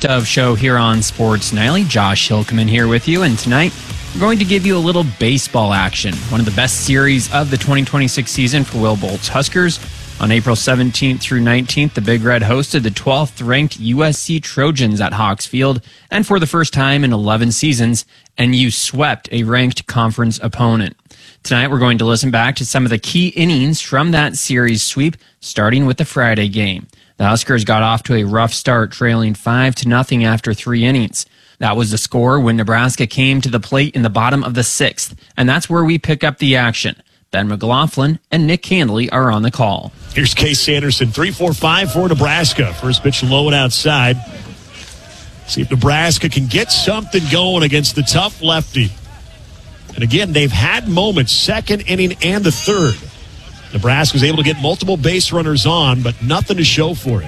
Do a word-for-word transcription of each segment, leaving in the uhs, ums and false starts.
Best of show here on Sports Nightly. Josh Hilkeman here with you, and tonight we're going to give you a little baseball action. One of the best series of the twenty twenty-six season for Will Bolt's Huskers. On April seventeenth through nineteenth, the Big Red hosted the twelfth ranked U S C Trojans at Hawks Field, and for the first time in eleven seasons, N U swept a ranked conference opponent. Tonight, we're going to listen back to some of the key innings from that series sweep, starting with the Friday game. The Huskers got off to a rough start, trailing five to nothing after three innings. That was the score when Nebraska came to the plate in the bottom of the sixth, and that's where we pick up the action. Ben McLaughlin and Nick Candley are on the call. Here's Case Sanderson, three four five for Nebraska. First pitch low and outside. See if Nebraska can get something going against the tough lefty. And again, they've had moments, second inning and the third. Nebraska was able to get multiple base runners on, but nothing to show for it.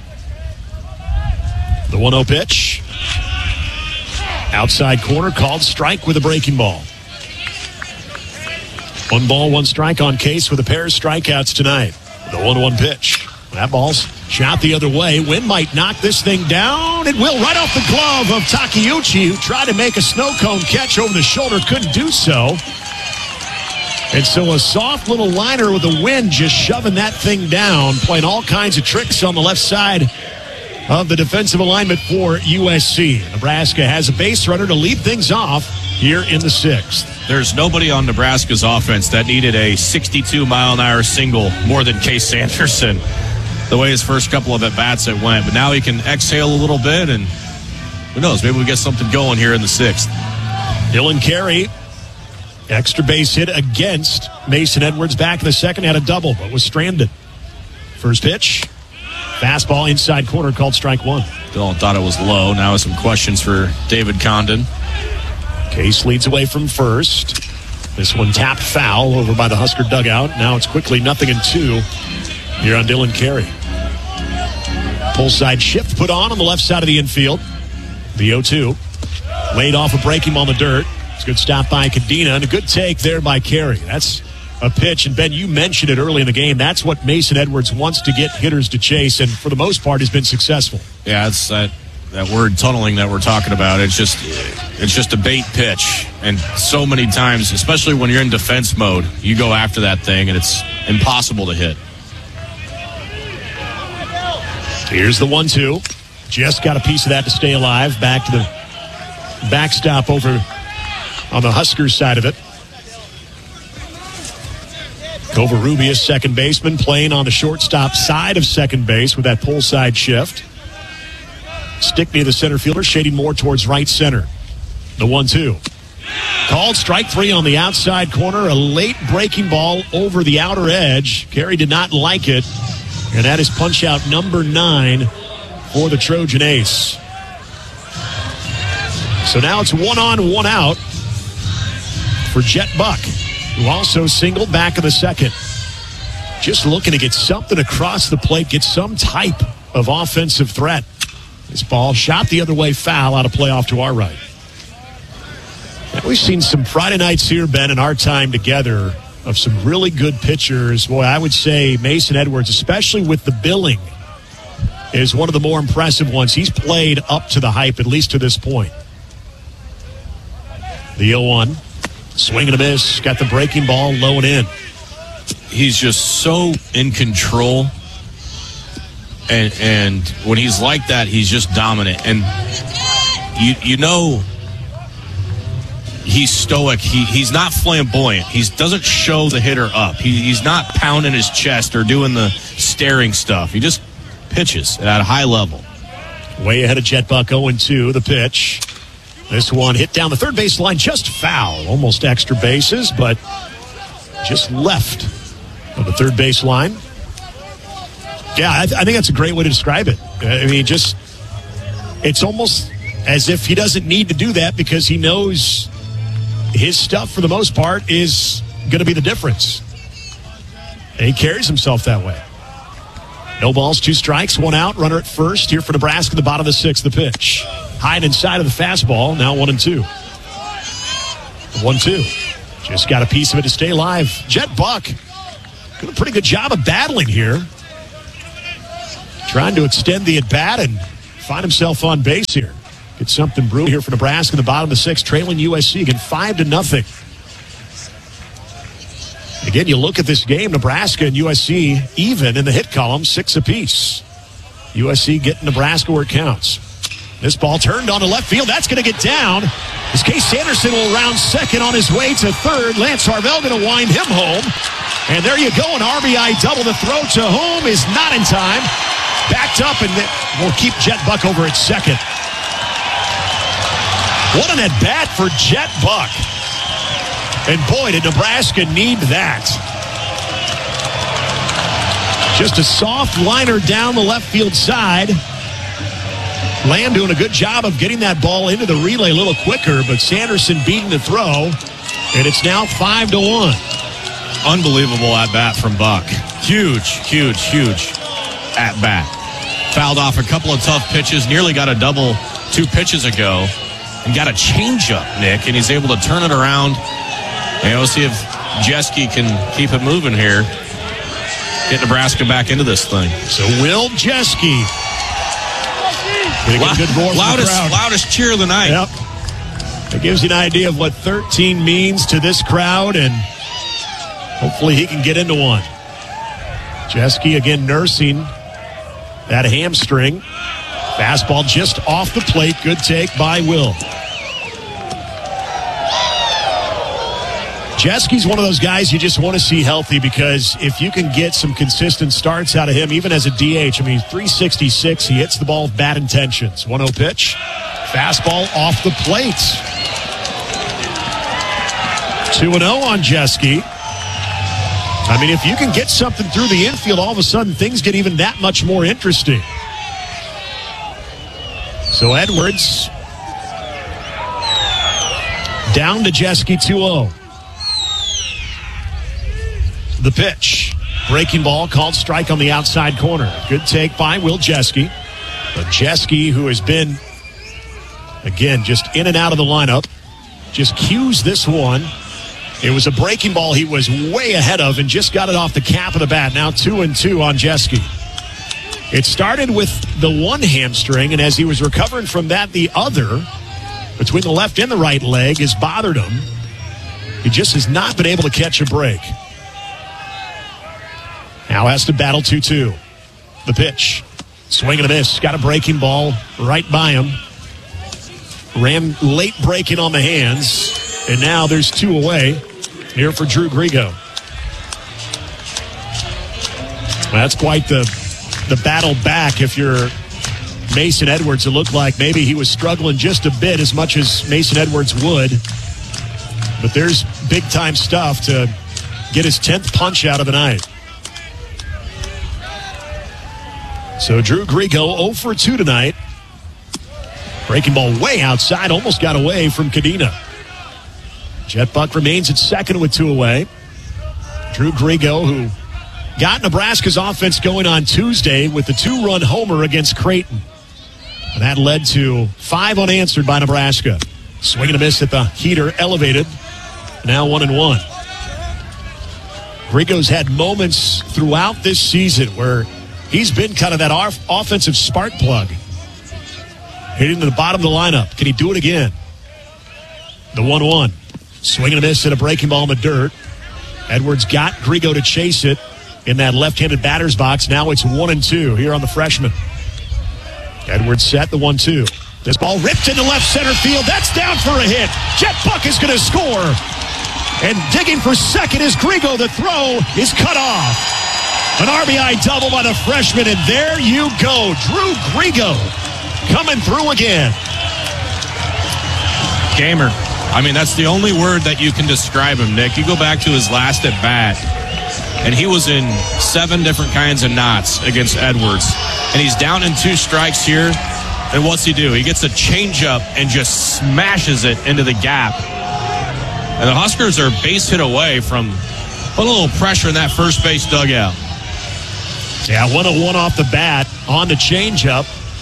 The one oh pitch. Outside corner, called strike with a breaking ball. One ball, one strike on Case with a pair of strikeouts tonight. The one one pitch. That ball's shot the other way. Wind might knock this thing down. It will, right off the glove of Takeuchi, who tried to make a snow cone catch over the shoulder. Couldn't do so. And so a soft little liner with the wind just shoving that thing down, playing all kinds of tricks on the left side of the defensive alignment for U S C. Nebraska has a base runner to lead things off here in the sixth. There's nobody on Nebraska's offense that needed a sixty-two mile an hour single more than Case Sanderson. The way his first couple of at-bats it went. But now he can exhale a little bit, and who knows, maybe we get something going here in the sixth. Dylan Carey, extra base hit against Mason Edwards back in the second, had a double, but was stranded. First pitch, fastball inside corner, called strike one. Dylan thought it was low. Now some questions for David Condon. Case leads away from first. This one tapped foul over by the Husker dugout. Now it's quickly nothing and two here on Dylan Carey. Pull side shift put on on the left side of the infield. The oh two. Laid off a breaking ball on the dirt. It's a good stop by Cadena and a good take there by Carey. That's a pitch. And Ben, you mentioned it early in the game. That's what Mason Edwards wants to get hitters to chase, and for the most part has been successful. Yeah, it's that. That word tunneling that we're talking about, it's just it's just a bait pitch. And so many times, especially when you're in defense mode, you go after that thing and it's impossible to hit. Here's the one two. Just got a piece of that to stay alive. Back to the backstop over on the Huskers side of it. Covarrubias, second baseman, playing on the shortstop side of second base with that pull side shift. Stickney, the center fielder, shading more towards right center. The one two. Called strike three on the outside corner. A late breaking ball over the outer edge. Carey did not like it. And that is punch out number nine for the Trojan ace. So now it's one on, one out for Jet Buck, who also singled back in the second. Just looking to get something across the plate, get some type of offensive threat. This ball shot the other way, foul, out of play off to our right. Now, we've seen some Friday nights here, Ben, in our time together of some really good pitchers. Boy, I would say Mason Edwards, especially with the billing, is one of the more impressive ones. He's played up to the hype, at least to this point. The oh one. Swing and a miss. Got the breaking ball low and in. He's just so in control. And and when he's like that, he's just dominant. And you you know he's stoic. He he's not flamboyant. He doesn't show the hitter up. He, he's not pounding his chest or doing the staring stuff. He just pitches at a high level. Way ahead of Jet Buck, oh and two. The pitch. This one hit down the third base line, just foul. Almost extra bases, but just left of the third base line. Yeah, I, th- I think that's a great way to describe it. I mean, just, it's almost as if he doesn't need to do that because he knows his stuff, for the most part, is going to be the difference. And he carries himself that way. No balls, two strikes, one out, runner at first. Here for Nebraska, the bottom of the sixth, the pitch. High and inside of the fastball, now one and two. One, two. Just got a piece of it to stay alive. Jet Buck doing a pretty good job of battling here. Trying to extend the at-bat and find himself on base here. Get something brewing here for Nebraska in the bottom of the sixth, trailing U S C again five to nothing. Again, you look at this game, Nebraska and U S C even in the hit column, six apiece. U S C getting Nebraska where it counts. This ball turned on to left field. That's going to get down. As Case Sanderson will round second on his way to third. Lance Harvell going to wind him home. And there you go, an R B I double. The throw to home is not in time. Backed up, and we'll keep Jet Buck over at second. What an at-bat for Jet Buck. And boy, did Nebraska need that. Just a soft liner down the left field side. Lamb doing a good job of getting that ball into the relay a little quicker, but Sanderson beating the throw, and it's now five to one. Unbelievable at-bat from Buck. Huge, huge, huge at-bat. Fouled off a couple of tough pitches, nearly got a double two pitches ago, and got a changeup, Nick, and he's able to turn it around. And we'll see if Jeske can keep it moving here. Get Nebraska back into this thing. So Will Jeske. Loud, good roar loudest, from the crowd. loudest cheer of the night. Yep. It gives you an idea of what thirteen means to this crowd, and hopefully he can get into one. Jeske again nursing that hamstring. Fastball just off the plate. Good take by Will. Jeske's one of those guys you just want to see healthy, because if you can get some consistent starts out of him, even as a D H, I mean, three sixty-six, he hits the ball with bad intentions. one oh pitch. Fastball off the plate. two and oh on Jeske. I mean, if you can get something through the infield, all of a sudden things get even that much more interesting. So Edwards down to Jeske, two oh. The pitch. Breaking ball called strike on the outside corner. Good take by Will Jeske. But Jeske, who has been, again, just in and out of the lineup, just cues this one. It was a breaking ball he was way ahead of and just got it off the cap of the bat. Now two and two on Jeske. It started with the one hamstring, and as he was recovering from that, the other, between the left and the right leg, has bothered him. He just has not been able to catch a break. Now has to battle two two. The pitch. Swing and a miss. Got a breaking ball right by him. Ran late breaking on the hands. And now there's two away here for Drew Grigo. That's quite the, the battle back if you're Mason Edwards. It looked like maybe he was struggling just a bit, as much as Mason Edwards would. But there's big-time stuff to get his tenth punch out of the night. So Drew Grigo oh for two tonight. Breaking ball way outside, almost got away from Cadena. Jet Buck remains at second with two away. Drew Grigo, who got Nebraska's offense going on Tuesday with the two-run homer against Creighton. And that led to five unanswered by Nebraska. Swing and a miss at the heater, elevated. Now one and one. Grigo's had moments throughout this season where he's been kind of that off- offensive spark plug. Hitting to the bottom of the lineup. Can he do it again? The one one. Swing and a miss at a breaking ball in the dirt. Edwards got Grigo to chase it in that left-handed batter's box. Now it's one and two here on the freshman. Edwards set the one two. This ball ripped into left center field. That's down for a hit. Jet Buck is going to score. And digging for second is Grigo. The throw is cut off. An R B I double by the freshman, and there you go. Drew Grigo coming through again. Gamer. I mean, that's the only word that you can describe him, Nick. You go back to his last at bat, and he was in seven different kinds of knots against Edwards. And he's down in two strikes here. And what's he do? He gets a changeup and just smashes it into the gap. And the Huskers are base hit away from putting a little pressure in that first base dugout. Yeah, one oh one off the bat on the changeup.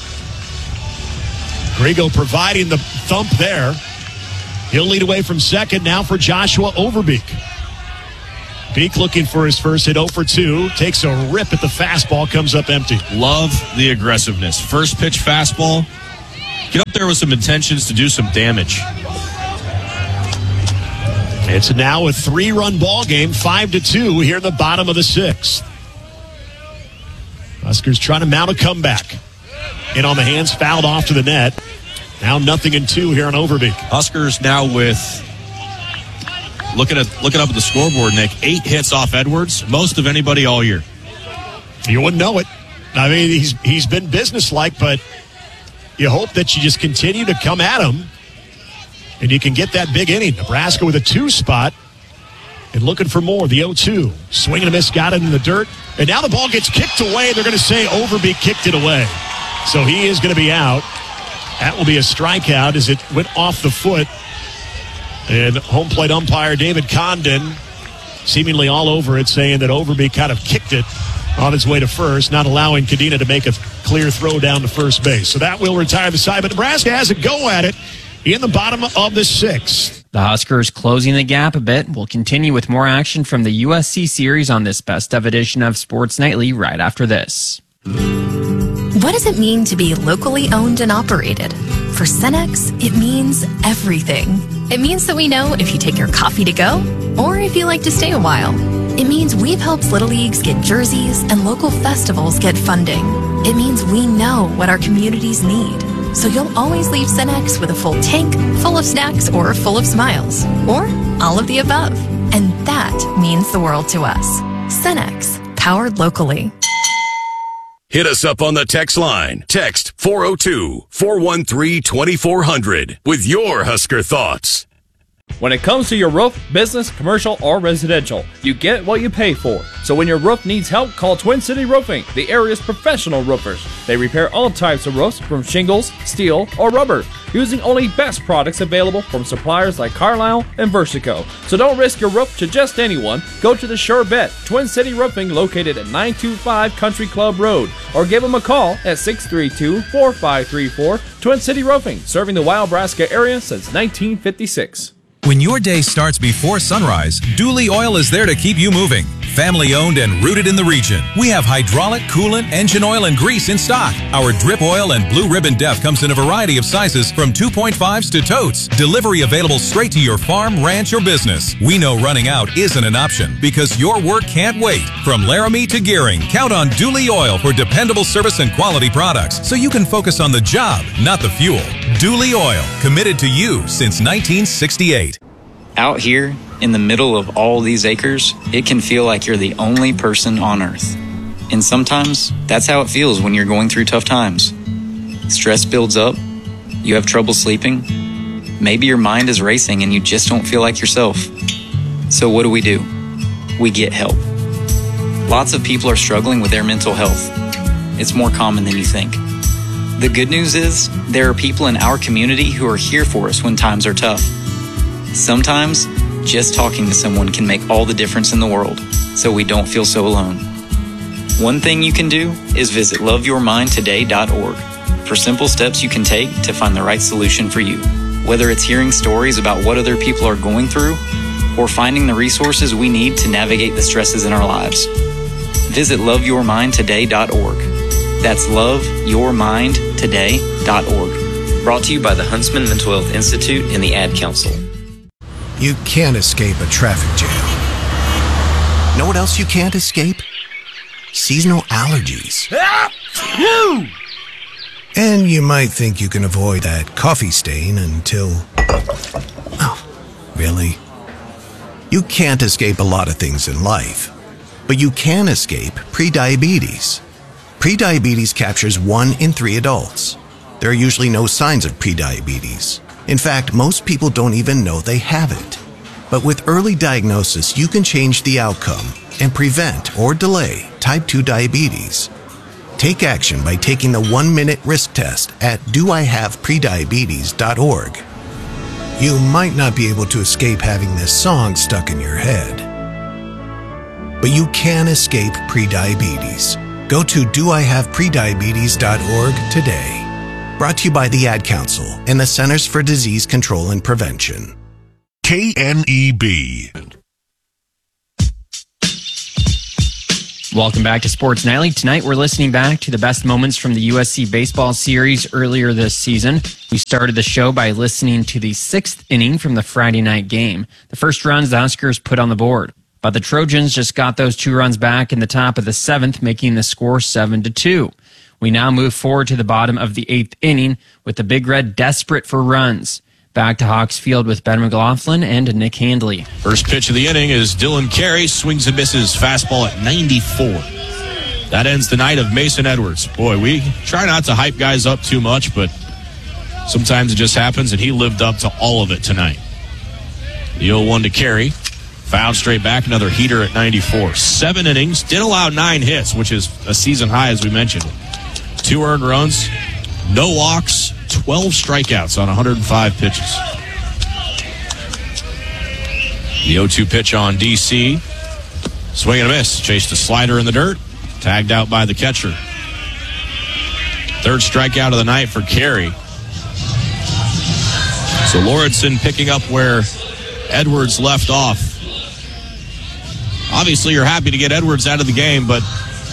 Grigo providing the thump there. He'll lead away from second now for Joshua Overbeek. Beek looking for his first hit, oh for two. Takes a rip at the fastball, comes up empty. Love the aggressiveness. First pitch fastball. Get up there with some intentions to do some damage. It's now a three-run ball game, five to two here in the bottom of the sixth. Huskers trying to mount a comeback. In on the hands, fouled off to the net. Now nothing in two here on Overbeek. Huskers now with, looking at looking up at the scoreboard, Nick, eight hits off Edwards, most of anybody all year. You wouldn't know it. I mean, he's he's been businesslike, but you hope that you just continue to come at him and you can get that big inning. Nebraska with a two spot and looking for more. The oh two. Swing and a miss, got it in the dirt. And now the ball gets kicked away. They're going to say Overbeek kicked it away. So he is going to be out. That will be a strikeout as it went off the foot. And home plate umpire David Condon seemingly all over it, saying that Overbeek kind of kicked it on his way to first, not allowing Cadena to make a clear throw down to first base. So that will retire the side. But Nebraska has a go at it in the bottom of the sixth. The Huskers closing the gap a bit. We'll continue with more action from the U S C series on this best of edition of Sports Nightly right after this. What does it mean to be locally owned and operated? For Cenex, it means everything. It means that we know if you take your coffee to go or if you like to stay a while. It means we've helped Little Leagues get jerseys and local festivals get funding. It means we know what our communities need. So you'll always leave Cenex with a full tank, full of snacks, or full of smiles. Or all of the above. And that means the world to us. Cenex, powered locally. Hit us up on the text line. Text four oh two, four one three, two four zero zero with your Husker thoughts. When it comes to your roof, business, commercial, or residential, you get what you pay for. So when your roof needs help, call Twin City Roofing, the area's professional roofers. They repair all types of roofs from shingles, steel, or rubber, using only best products available from suppliers like Carlisle and Versico. So don't risk your roof to just anyone. Go to the Sure Bet, Twin City Roofing, located at nine two five Country Club Road, or give them a call at six three two, four five three four. Twin City Roofing, serving the Wyobraska area since nineteen fifty-six. When your day starts before sunrise, Dooley Oil is there to keep you moving. Family owned and rooted in the region. We have hydraulic, coolant, engine oil, and grease in stock. Our drip oil and blue ribbon def comes in a variety of sizes from two point fives to totes. Delivery available straight to your farm, ranch, or business. We know running out isn't an option because your work can't wait. From Laramie to Gearing, count on Dooley Oil for dependable service and quality products so you can focus on the job, not the fuel. Dooley Oil, committed to you since nineteen sixty-eight. Out here, in the middle of all these acres, it can feel like you're the only person on Earth. And sometimes, that's how it feels when you're going through tough times. Stress builds up, you have trouble sleeping, maybe your mind is racing and you just don't feel like yourself. So what do we do? We get help. Lots of people are struggling with their mental health. It's more common than you think. The good news is, there are people in our community who are here for us when times are tough. Sometimes, just talking to someone can make all the difference in the world, so we don't feel so alone. One thing you can do is visit love your mind today dot org for simple steps you can take to find the right solution for you. Whether it's hearing stories about what other people are going through, or finding the resources we need to navigate the stresses in our lives. Visit love your mind today dot org. That's love your mind today dot org. Brought to you by the Huntsman Mental Health Institute and the Ad Council. You can't escape a traffic jam. Know what else you can't escape? Seasonal allergies. And you might think you can avoid that coffee stain until... Oh, really? You can't escape a lot of things in life, but you can escape prediabetes. Prediabetes captures one in three adults. There are usually no signs of prediabetes. In fact, most people don't even know they have it. But with early diagnosis, you can change the outcome and prevent or delay type two diabetes. Take action by taking the one-minute risk test at do I have prediabetes dot org. You might not be able to escape having this song stuck in your head, but you can escape prediabetes. Go to do I have prediabetes dot org today. Brought to you by the Ad Council and the Centers for Disease Control and Prevention. K N E B. Welcome back to Sports Nightly. Tonight we're listening back to the best moments from the U S C baseball series earlier this season. We started the show by listening to the sixth inning from the Friday night game. The first runs the Huskers put on the board, but the Trojans just got those two runs back in the top of the seventh, making the score seven to two. We now move forward to the bottom of the eighth inning with the Big Red desperate for runs. Back to Hawks Field with Ben McLaughlin and Nick Handley. First pitch of the inning is Dylan Carey. Swings and misses. Fastball at ninety-four. That ends the night of Mason Edwards. Boy, we try not to hype guys up too much, but sometimes it just happens, and he lived up to all of it tonight. The oh one to Carey. Fouled straight back. Another heater at ninety-four. Seven innings. Did allow nine hits, which is a season high, as we mentioned. Two earned runs. No walks. twelve strikeouts on one hundred five pitches. The oh two pitch on D C. Swing and a miss. Chased a slider in the dirt. Tagged out by the catcher. Third strikeout of the night for Carey. So Lauritsen picking up where Edwards left off. Obviously, you're happy to get Edwards out of the game, but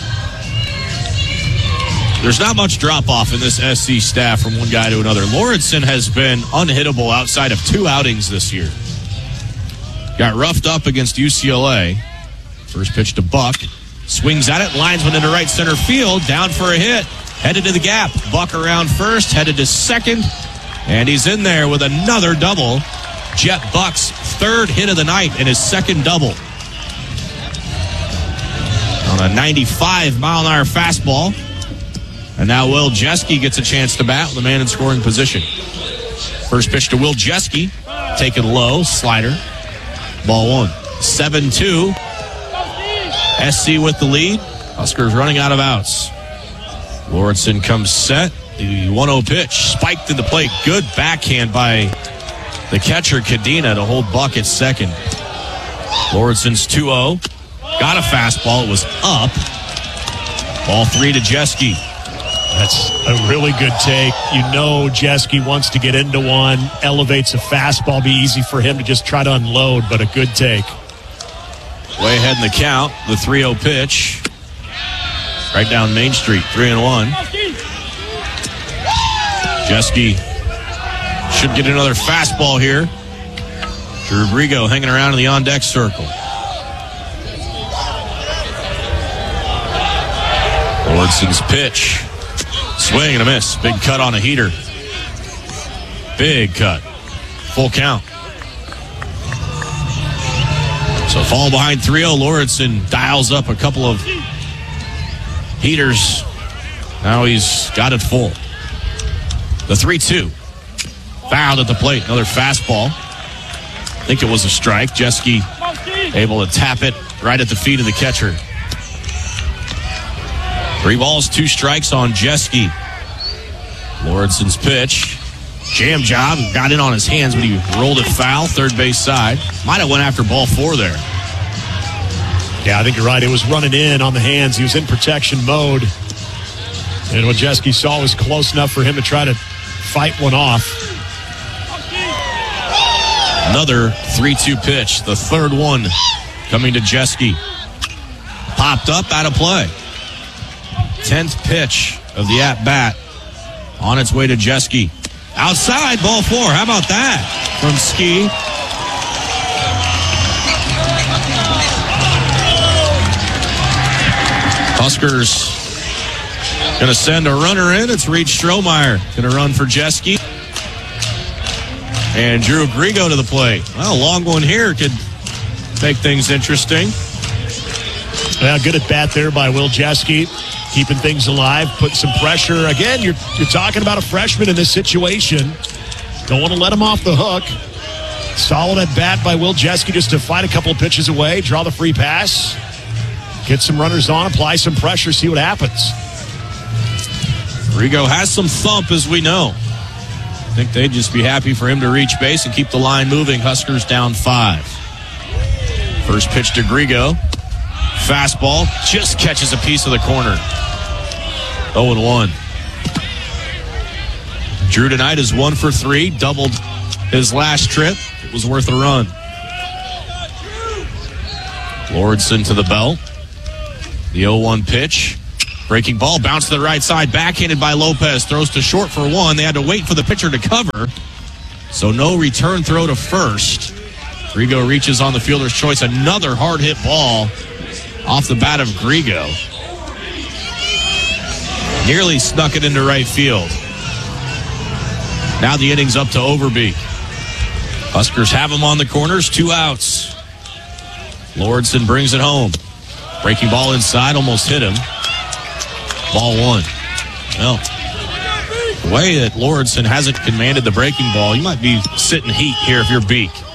there's not much drop-off in this S C staff from one guy to another. Lauritsen has been unhittable outside of two outings this year. Got roughed up against U C L A. First pitch to Buck. Swings at it. Linesman into right center field. Down for a hit. Headed to the gap. Buck around first. Headed to second. And he's in there with another double. Jet Buck's third hit of the night and his second double. On a ninety-five mile an hour fastball. And now Will Jeske gets a chance to bat with the man in scoring position. First pitch to Will Jeske. Taken low. Slider. Ball one. seven two. S C with the lead. Huskers running out of outs. Lauritsen comes set. The one oh pitch. Spiked to the plate. Good backhand by the catcher, Cadena, to hold Buck at second. Lauritsen's two oh. Got a fastball. It was up. Ball three to Jeske. That's a really good take. You know Jeske wants to get into one, elevates a fastball, be easy for him to just try to unload, but a good take. Way ahead in the count, the three oh pitch. Right down Main Street, three and one. Jeske should get another fastball here. Drew Grigo hanging around in the on-deck circle. Lauritsen's pitch. Swing and a miss. Big cut on a heater. Big cut. Full count. So fall behind three oh. Lauritsen dials up a couple of heaters. Now he's got it full. The three two. Fouled at the plate. Another fastball. I think it was a strike. Jeske able to tap it right at the feet of the catcher. Three balls, two strikes on Jeske. Lauritsen's pitch. Jam job. Got in on his hands, but he rolled it foul. Third base side. Might have went after ball four there. Yeah, I think you're right. It was running in on the hands. He was in protection mode. And what Jeske saw was close enough for him to try to fight one off. Another three two pitch. The third one coming to Jeske. Popped up, out of play. Tenth pitch of the at-bat. On its way to Jeske. Outside, ball four. How about that from Ski? Huskers going to send a runner in. It's Reed Strohmeyer going to run for Jeske. And Drew Grigo to the plate. Well, a long one here could make things interesting. Well, good at bat there by Will Jeske. Keeping things alive, putting some pressure. Again, you're you're talking about a freshman in this situation. Don't want to let him off the hook. Solid at bat by Will Jeske just to fight a couple of pitches away, draw the free pass, get some runners on, apply some pressure, see what happens. Grigo has some thump, as we know. I think they'd just be happy for him to reach base and keep the line moving. Huskers down five. First pitch to Grigo. Fastball just catches a piece of the corner. oh and one. Drew tonight is one for three. Doubled his last trip. It was worth a run. Lauritsen to the belt. The oh one pitch. Breaking ball, bounce to the right side, backhanded by Lopez. Throws to short for one. They had to wait for the pitcher to cover. So no return throw to first. Grigo reaches on the fielder's choice. Another hard hit ball off the bat of Grigo. Nearly snuck it into right field. Now the inning's up to Overbeek. Huskers have him on the corners, two outs. Lordson brings it home. Breaking ball inside, almost hit him. Ball one. Well, the way that Lordson hasn't commanded the breaking ball, you might be sitting heat here if you're Beek.